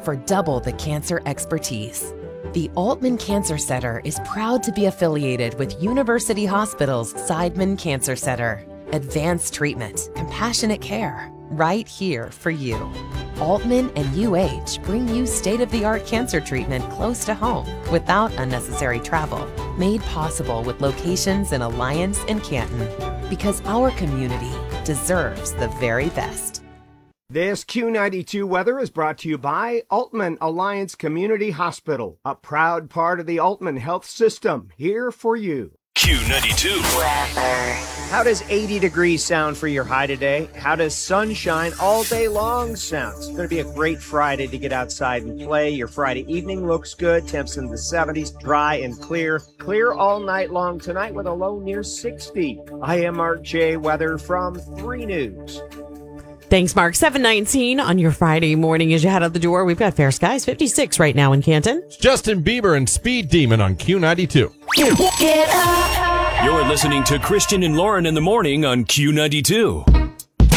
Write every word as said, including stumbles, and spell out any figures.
for double the cancer expertise. The Altman Cancer Center is proud to be affiliated with University Hospital's Seidman Cancer Center. Advanced treatment, compassionate care, right here for you. Altman and U H bring you state-of-the-art cancer treatment close to home without unnecessary travel. Made possible with locations in Alliance and Canton. Because our community deserves the very best. This Q ninety-two weather is brought to you by Altman Alliance Community Hospital, a proud part of the Altman Health System, here for you. Q ninety-two weather. How does eighty degrees sound for your high today? How does sunshine all day long sound? It's going to be a great Friday to get outside and play. Your Friday evening looks good. Temps in the seventies, dry and clear. Clear all night long tonight with a low near sixty. I am Mark J. Weather from three News. Thanks, Mark. seven nineteen on your Friday morning as you head out the door. We've got fair skies, fifty-six right now in Canton. Justin Bieber and Speed Demon on Q ninety-two. You're listening to Christian and Lauren in the morning on Q ninety-two.